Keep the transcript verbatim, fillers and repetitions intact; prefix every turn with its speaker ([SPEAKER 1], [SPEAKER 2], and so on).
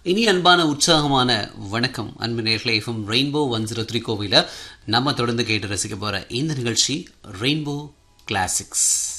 [SPEAKER 1] இனி அன்பான உற்சாகமான வணக்கம் அன்பு நேயர்களே. FM rainbow one zero three கோவில நம்ம தொடர்ந்து கேட்டு ரசிக்க போற இந்த நிகழ்ச்சி ரெயின்போ கிளாசிக்ஸ்.